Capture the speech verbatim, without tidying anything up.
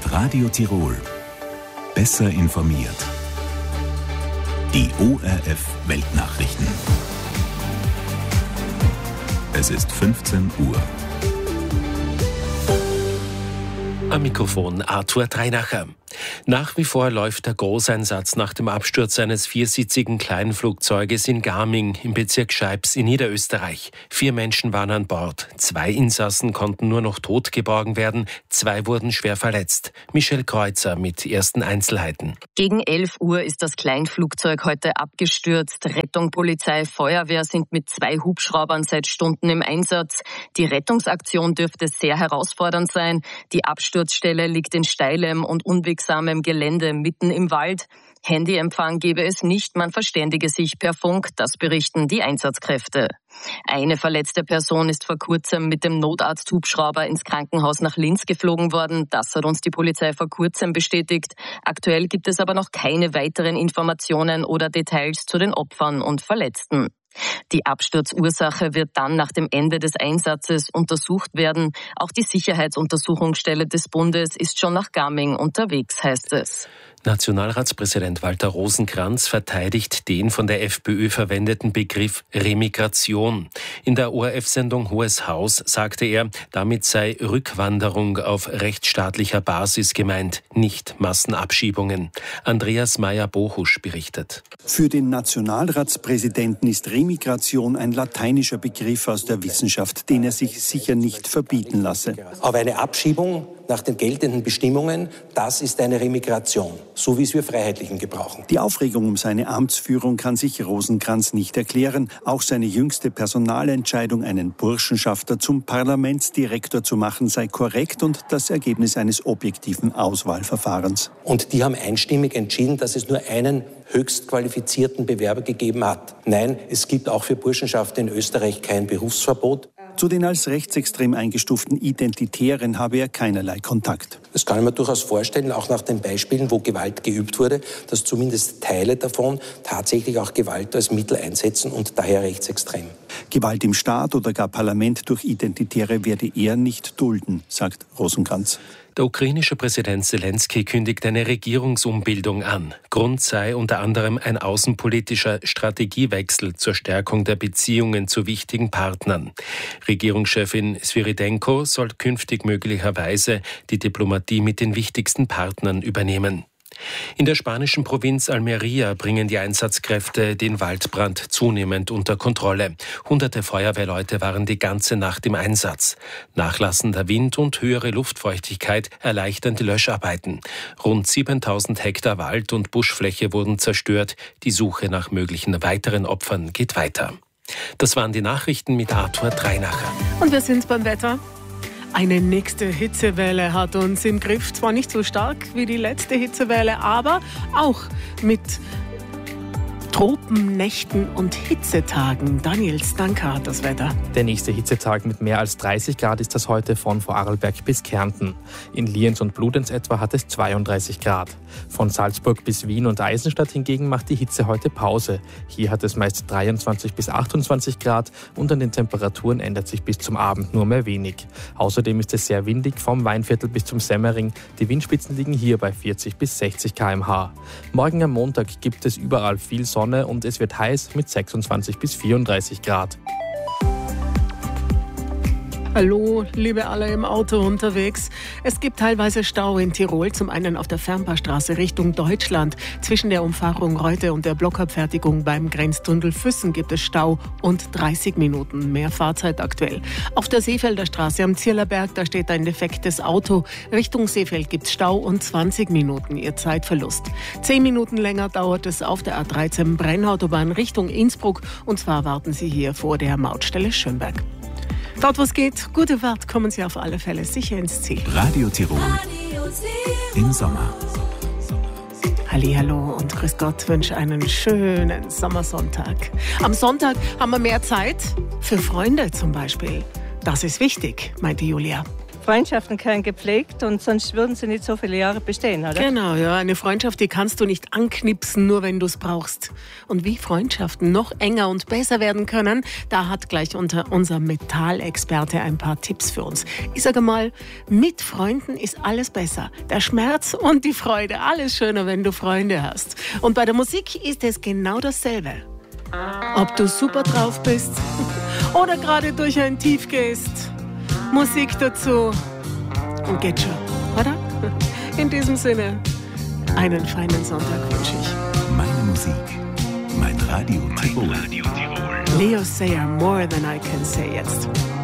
Mit Radio Tirol. Besser informiert. Die O R F Weltnachrichten. Es ist fünfzehn Uhr. Am Mikrofon Arthur Dreinacher. Nach wie vor läuft der Großeinsatz nach dem Absturz eines viersitzigen Kleinflugzeuges in Gaming im Bezirk Scheibs in Niederösterreich. Vier Menschen waren an Bord. Zwei Insassen konnten nur noch tot geborgen werden. Zwei wurden schwer verletzt. Michelle Kreuzer mit ersten Einzelheiten. Gegen elf Uhr ist das Kleinflugzeug heute abgestürzt. Rettung, Polizei, Feuerwehr sind mit zwei Hubschraubern seit Stunden im Einsatz. Die Rettungsaktion dürfte sehr herausfordernd sein. Die Absturzstelle liegt in steilem und unwegsamem Gelände mitten im Wald. Handyempfang gebe es nicht, man verständige sich per Funk, das berichten die Einsatzkräfte. Eine verletzte Person ist vor kurzem mit dem Notarzthubschrauber ins Krankenhaus nach Linz geflogen worden. Das hat uns die Polizei vor kurzem bestätigt. Aktuell gibt es aber noch keine weiteren Informationen oder Details zu den Opfern und Verletzten. Die Absturzursache wird dann nach dem Ende des Einsatzes untersucht werden. Auch die Sicherheitsuntersuchungsstelle des Bundes ist schon nach Gaming unterwegs, heißt es. Nationalratspräsident Walter Rosenkranz verteidigt den von der FPÖ verwendeten Begriff Remigration. In der O R F-Sendung Hohes Haus sagte er, damit sei Rückwanderung auf rechtsstaatlicher Basis gemeint, nicht Massenabschiebungen. Andreas Meyer-Bohusch berichtet. Für den Nationalratspräsidenten ist Remigration ein lateinischer Begriff aus der Wissenschaft, den er sich sicher nicht verbieten lasse. Aber eine Abschiebung nach den geltenden Bestimmungen, das ist eine Remigration, so wie es wir Freiheitlichen gebrauchen. Die Aufregung um seine Amtsführung kann sich Rosenkranz nicht erklären. Auch seine jüngste Personalentscheidung, einen Burschenschafter zum Parlamentsdirektor zu machen, sei korrekt und das Ergebnis eines objektiven Auswahlverfahrens. Und die haben einstimmig entschieden, dass es nur einen höchst qualifizierten Bewerber gegeben hat. Nein, es gibt auch für Burschenschafter in Österreich kein Berufsverbot. Zu den als rechtsextrem eingestuften Identitären habe er keinerlei Kontakt. Das kann ich mir durchaus vorstellen, auch nach den Beispielen, wo Gewalt geübt wurde, dass zumindest Teile davon tatsächlich auch Gewalt als Mittel einsetzen und daher rechtsextrem. Gewalt im Staat oder gar Parlament durch Identitäre werde er nicht dulden, sagt Rosenkranz. Der ukrainische Präsident Zelensky kündigt eine Regierungsumbildung an. Grund sei unter anderem ein außenpolitischer Strategiewechsel zur Stärkung der Beziehungen zu wichtigen Partnern. Regierungschefin Svyridenko soll künftig möglicherweise die Diplomatie mit den wichtigsten Partnern übernehmen. In der spanischen Provinz Almería bringen die Einsatzkräfte den Waldbrand zunehmend unter Kontrolle. Hunderte Feuerwehrleute waren die ganze Nacht im Einsatz. Nachlassender Wind und höhere Luftfeuchtigkeit erleichtern die Löscharbeiten. Rund siebentausend Hektar Wald und Buschfläche wurden zerstört. Die Suche nach möglichen weiteren Opfern geht weiter. Das waren die Nachrichten mit Arthur Dreinacher. Und wir sind beim Wetter. Eine nächste Hitzewelle hat uns im Griff. Zwar nicht so stark wie die letzte Hitzewelle, aber auch mit Tropennächten und Hitzetagen. Daniel Stanka hat das Wetter. Der nächste Hitzetag mit mehr als dreißig Grad ist das heute von Vorarlberg bis Kärnten. In Lienz und Bludenz etwa hat es zweiunddreißig Grad. Von Salzburg bis Wien und Eisenstadt hingegen macht die Hitze heute Pause. Hier hat es meist dreiundzwanzig bis achtundzwanzig Grad und an den Temperaturen ändert sich bis zum Abend nur mehr wenig. Außerdem ist es sehr windig vom Weinviertel bis zum Semmering. Die Windspitzen liegen hier bei vierzig bis sechzig Kilometer pro Stunde. Morgen am Montag gibt es überall viel Sonne und es wird heiß mit sechsundzwanzig bis vierunddreißig Grad. Hallo, liebe alle im Auto unterwegs. Es gibt teilweise Stau in Tirol, zum einen auf der Fernbahnstraße Richtung Deutschland. Zwischen der Umfahrung Reute und der Blockabfertigung beim Grenztunnel Füssen gibt es Stau und dreißig Minuten mehr Fahrzeit aktuell. Auf der Seefelder Straße am Zierlerberg, da steht ein defektes Auto. Richtung Seefeld gibt es Stau und zwanzig Minuten ihr Zeitverlust. Zehn Minuten länger dauert es auf der A dreizehn Brennautobahn Richtung Innsbruck und zwar warten Sie hier vor der Mautstelle Schönberg. Dort, wo es geht, gute Fahrt, kommen Sie auf alle Fälle sicher ins Ziel. Radio Tirol im Sommer. Hallihallo und grüß Gott, wünsche einen schönen Sommersonntag. Am Sonntag haben wir mehr Zeit für Freunde zum Beispiel. Das ist wichtig, meinte Julia. Freundschaften gehören gepflegt und sonst würden sie nicht so viele Jahre bestehen, oder? Genau, ja. Eine Freundschaft, die kannst du nicht anknipsen, nur wenn du es brauchst. Und wie Freundschaften noch enger und besser werden können, da hat gleich unter unser Metallexperte ein paar Tipps für uns. Ich sage mal, mit Freunden ist alles besser. Der Schmerz und die Freude, alles schöner, wenn du Freunde hast. Und bei der Musik ist es genau dasselbe. Ob du super drauf bist oder gerade durch ein Tief gehst. Musik dazu und geht schon, oder? In diesem Sinne, einen feinen Sonntag wünsche ich. Meine Musik, mein Radio Tirol. Leo Sayer, More Than I Can Say jetzt.